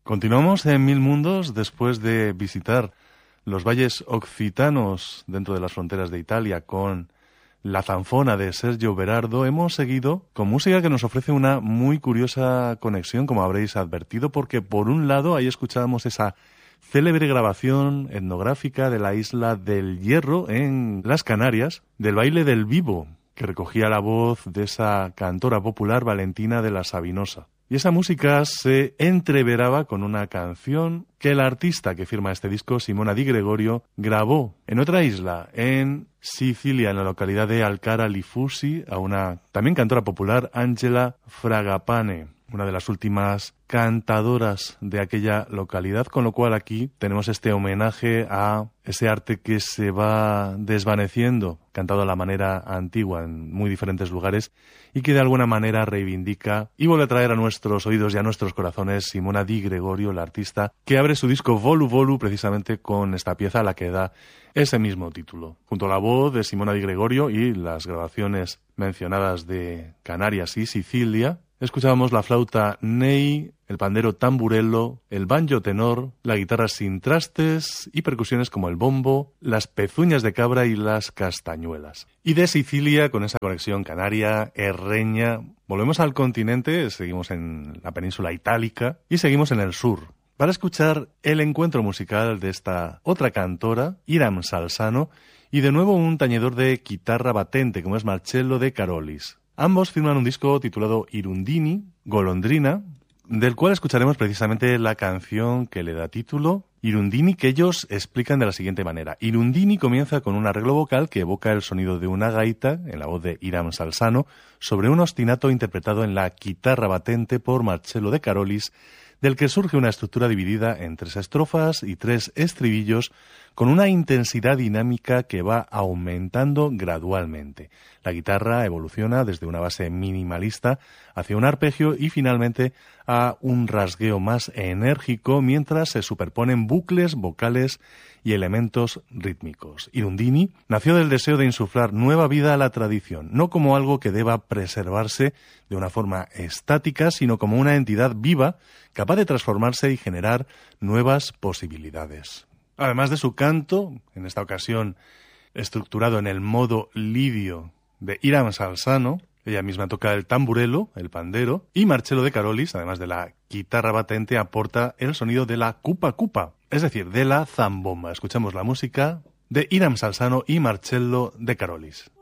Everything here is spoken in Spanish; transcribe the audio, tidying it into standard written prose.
Continuamos en Mil Mundos después de visitar los valles occitanos dentro de las fronteras de Italia con la zanfona de Sergio Berardo. Hemos seguido con música que nos ofrece una muy curiosa conexión, como habréis advertido, porque por un lado ahí escuchábamos esa célebre grabación etnográfica de la isla del Hierro en las Canarias, del baile del Vivo, que recogía la voz de esa cantora popular Valentina de la Sabinosa. Y esa música se entreveraba con una canción que el artista que firma este disco, Simona Di Gregorio, grabó en otra isla, en Sicilia, en la localidad de Alcara Lifusi, a una también cantora popular, Angela Fragapane, una de las últimas cantadoras de aquella localidad, con lo cual aquí tenemos este homenaje a ese arte que se va desvaneciendo, cantado a la manera antigua en muy diferentes lugares, y que de alguna manera reivindica y vuelve a traer a nuestros oídos y a nuestros corazones Simona Di Gregorio, la artista, que abre su disco Volu Volu precisamente con esta pieza a la que da ese mismo título. Junto a la voz de Simona Di Gregorio y las grabaciones mencionadas de Canarias y Sicilia, escuchábamos la flauta ney, el pandero tamburello, el banjo tenor, la guitarra sin trastes y percusiones como el bombo, las pezuñas de cabra y las castañuelas. Y de Sicilia, con esa conexión canaria, herreña, volvemos al continente, seguimos en la península itálica y seguimos en el sur, para escuchar el encuentro musical de esta otra cantora, Hiram Salzano, y de nuevo un tañedor de guitarra batente como es Marcello De Carolis. Ambos firman un disco titulado Irundini, Golondrina, del cual escucharemos precisamente la canción que le da título, Irundini, que ellos explican de la siguiente manera. Irundini comienza con un arreglo vocal que evoca el sonido de una gaita, en la voz de Hiram Salzano, sobre un ostinato interpretado en la guitarra batente por Marcello De Carolis, del que surge una estructura dividida en 3 estrofas y 3 estribillos, con una intensidad dinámica que va aumentando gradualmente. La guitarra evoluciona desde una base minimalista hacia un arpegio y finalmente a un rasgueo más enérgico mientras se superponen bucles vocales y elementos rítmicos. Irundini nació del deseo de insuflar nueva vida a la tradición, no como algo que deba preservarse de una forma estática, sino como una entidad viva capaz de transformarse y generar nuevas posibilidades. Además de su canto, en esta ocasión estructurado en el modo lidio de Hiram Salzano, ella misma toca el tamburello, el pandero, y Marcello De Carolis, además de la guitarra batente, aporta el sonido de la cupa cupa, es decir, de la zambomba. Escuchamos la música de Hiram Salzano y Marcello De Carolis.